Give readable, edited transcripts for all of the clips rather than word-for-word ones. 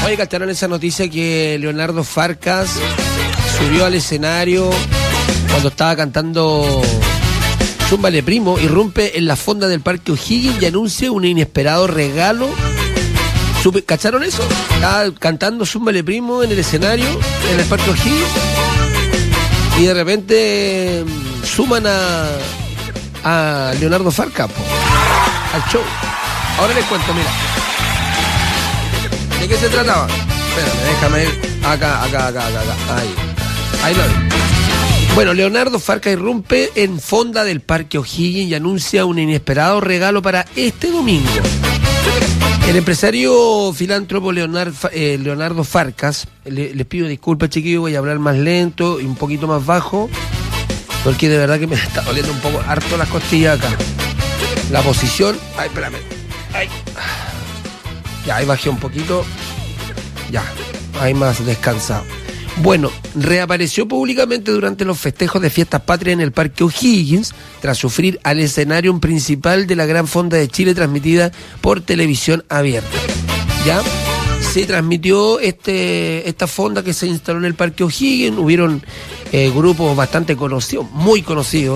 Oye, ¿cacharon esa noticia que Leonardo Farcas subió al escenario cuando estaba cantando Zúmbale Primo, irrumpe en la fonda del Parque O'Higgins y anuncia un inesperado regalo? ¿Cacharon eso? Estaba cantando Zúmbale Primo en el escenario, en el Parque O'Higgins, y de repente suman a Leonardo Farcas al show. Ahora les cuento, mira. ¿De qué se trataba? Espérame, déjame ir. Acá. Ahí lo vi. Bueno, Leonardo Farcas irrumpe en fonda del Parque O'Higgins y anuncia un inesperado regalo para este domingo. El empresario filántropo Leonardo Farcas, les pido disculpas, chiquillos, voy a hablar más lento y un poquito más bajo, porque de verdad que me está doliendo un poco harto las costillas acá. La posición... Ay, espérame. Ay. Ya, ahí bajé un poquito. Ya, ahí más descansado. Bueno, reapareció públicamente durante los festejos de Fiestas Patrias en el Parque O'Higgins, tras sufrir al escenario principal de la Gran Fonda de Chile, transmitida por televisión abierta. ¿Ya? Se transmitió esta fonda que se instaló en el Parque O'Higgins. Hubieron grupos bastante conocidos, muy conocidos.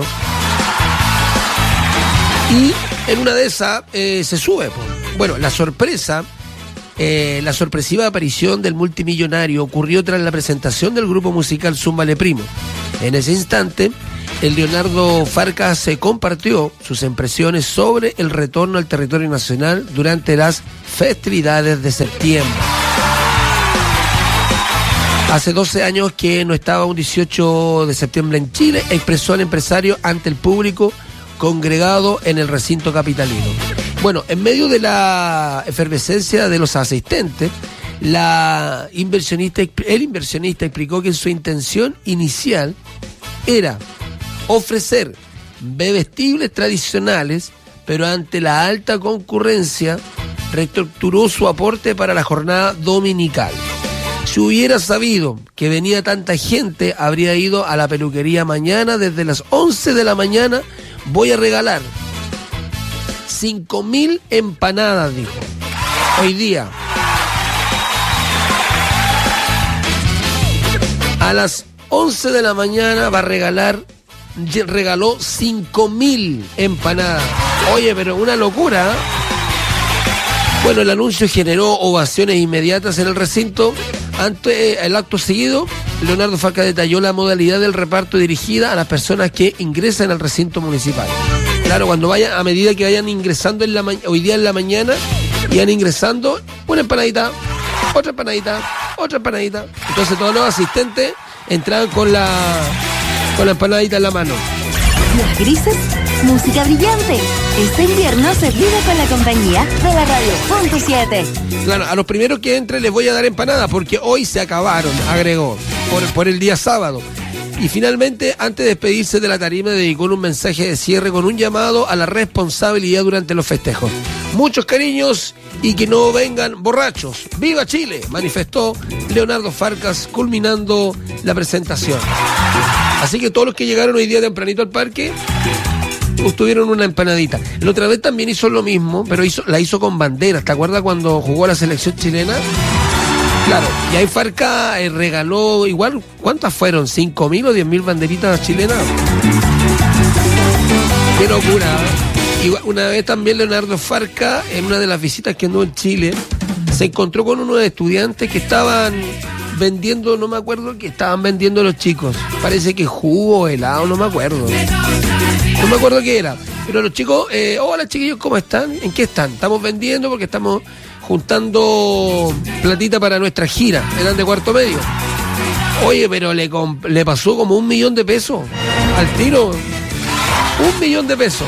Y en una de esas se sube. Bueno, la sorpresiva aparición del multimillonario ocurrió tras la presentación del grupo musical Zúmbale Primo. En ese instante, el Leonardo Farcas se compartió sus impresiones sobre el retorno al territorio nacional durante las festividades de septiembre. Hace 12 años que no estaba un 18 de septiembre en Chile, expresó el empresario ante el público congregado en el recinto capitalino. Bueno, en medio de la efervescencia de los asistentes, el inversionista explicó que su intención inicial era ofrecer bebestibles tradicionales, pero ante la alta concurrencia reestructuró su aporte para la jornada dominical. Si hubiera sabido que venía tanta gente, habría ido a la peluquería mañana desde las 11 de la mañana. Voy a regalar 5.000 empanadas, dijo. Hoy día, a las 11 de la mañana regaló 5.000 empanadas. Oye, pero una locura, ¿eh? Bueno, el anuncio generó ovaciones inmediatas en el recinto. Ante el acto seguido, Leonardo Farcas detalló la modalidad del reparto dirigida a las personas que ingresan al recinto municipal. Claro, a medida que vayan ingresando hoy día en la mañana, iban ingresando una empanadita, otra empanadita, otra empanadita. Entonces todos los asistentes entraban con la empanadita en la mano. Días grises, música brillante. Este invierno se vive con la compañía de la Radio Punto 7. Claro, a los primeros que entren les voy a dar empanadas porque hoy se acabaron, agregó, por el día sábado. Y finalmente, antes de despedirse de la tarima, dedicó un mensaje de cierre con un llamado a la responsabilidad durante los festejos. Muchos cariños y que no vengan borrachos. ¡Viva Chile!, manifestó Leonardo Farcas, culminando la presentación. Así que todos los que llegaron hoy día tempranito al parque tuvieron una empanadita. La otra vez también hizo lo mismo, pero la hizo con banderas. ¿Te acuerdas cuando jugó la selección chilena? Claro, y ahí Farcas regaló igual, ¿cuántas fueron? ¿5.000 o 10.000 banderitas chilenas? ¡Qué locura! ¿Eh? Y una vez también Leonardo Farcas, en una de las visitas que anduvo en Chile, se encontró con unos estudiantes que estaban vendiendo, no me acuerdo qué estaban vendiendo los chicos. Parece que jugo, helado, no me acuerdo. No me acuerdo qué era. Pero los chicos, hola chiquillos, ¿cómo están? ¿En qué están? Estamos vendiendo porque estamos juntando platita para nuestra gira. Eran de cuarto medio. Oye, pero le pasó como 1 millón de pesos al tiro. 1 millón de pesos.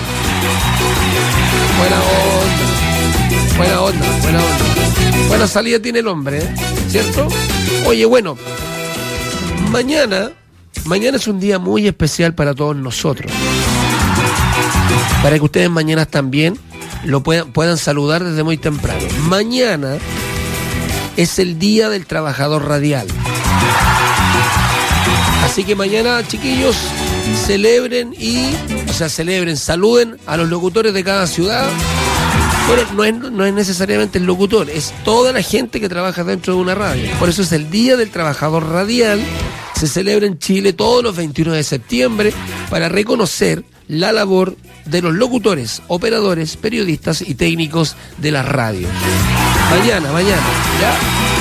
Buena onda. Buena salida tiene el hombre, ¿cierto? Oye, bueno, mañana es un día muy especial para todos nosotros. Para que ustedes mañana también lo puedan saludar desde muy temprano. Mañana es el Día del Trabajador Radial. Así que mañana, chiquillos, saluden a los locutores de cada ciudad. Bueno, no es necesariamente el locutor, es toda la gente que trabaja dentro de una radio. Por eso es el Día del Trabajador Radial. Se celebra en Chile todos los 21 de septiembre para reconocer la labor de los locutores, operadores, periodistas y técnicos de las radios. Mañana, ¿ya?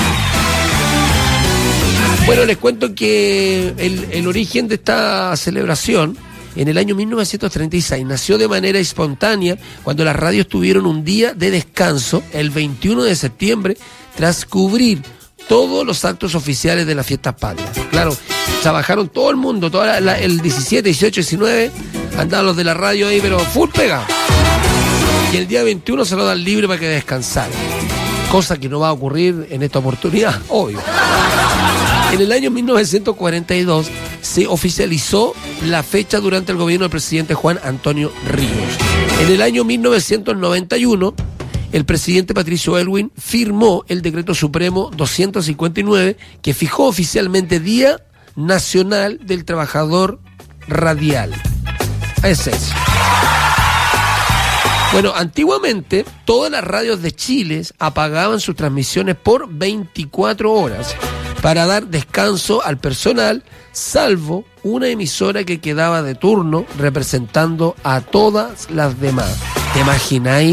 Bueno, les cuento que el origen de esta celebración en el año 1936 nació de manera espontánea cuando las radios tuvieron un día de descanso el 21 de septiembre tras cubrir todos los actos oficiales de las fiestas patrias. Claro, trabajaron todo el mundo, el 17, 18, 19, andaban los de la radio ahí, pero full pega. Y el día 21 se lo dan libre para que descansaran. Cosa que no va a ocurrir en esta oportunidad, obvio. En el año 1942 se oficializó la fecha durante el gobierno del presidente Juan Antonio Ríos. En el año 1991, el presidente Patricio Aylwin firmó el Decreto Supremo 259 que fijó oficialmente Día Nacional del Trabajador Radial. Ese es. Bueno, antiguamente todas las radios de Chile apagaban sus transmisiones por 24 horas para dar descanso al personal, salvo una emisora que quedaba de turno representando a todas las demás. ¿Te imagináis?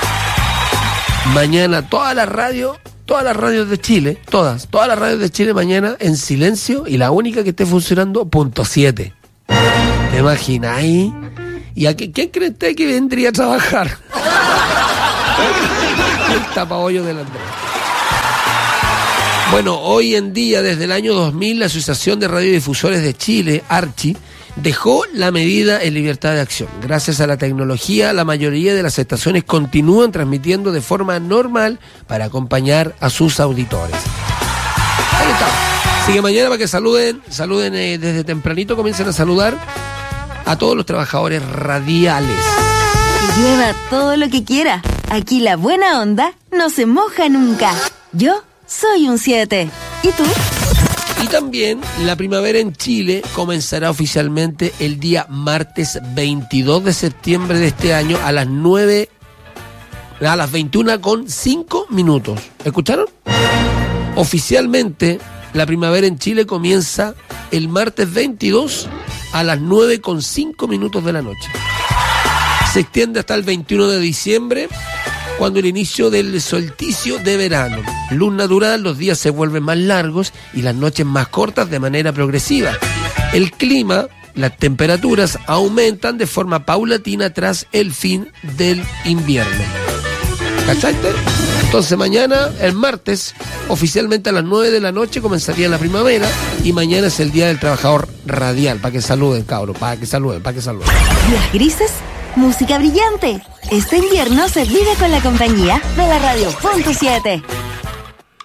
Mañana todas las radios de Chile, todas las radios de Chile mañana en silencio y la única que esté funcionando, .7. ¿Te imagináis? ¿Y a quién cree usted que vendría a trabajar? El tapahoyo del Andrés. Bueno, hoy en día, desde el año 2000, la Asociación de Radiodifusores de Chile, ARCHI, dejó la medida en libertad de acción. Gracias a la tecnología, la mayoría de las estaciones continúan transmitiendo de forma normal para acompañar a sus auditores. Ahí está. Así que mañana para que saluden desde tempranito, comiencen a saludar a todos los trabajadores radiales. Que llueva todo lo que quiera. Aquí la buena onda no se moja nunca. Yo soy un 7. ¿Y tú? Y también la primavera en Chile comenzará oficialmente el día martes 22 de septiembre de este año a las 21:05. ¿Escucharon? Oficialmente la primavera en Chile comienza el martes 22 a las 9:05 de la noche. Se extiende hasta el 21 de diciembre, cuando el inicio del solsticio de verano. Luz natural, los días se vuelven más largos y las noches más cortas de manera progresiva. El clima, las temperaturas aumentan de forma paulatina tras el fin del invierno. ¿Cachaste? Entonces mañana, el martes, oficialmente a las 9 de la noche comenzaría la primavera y mañana es el Día del Trabajador Radial. Para que saluden, cabros, para que saluden. Días grises, música brillante. Este invierno se vive con la compañía de la radio .7.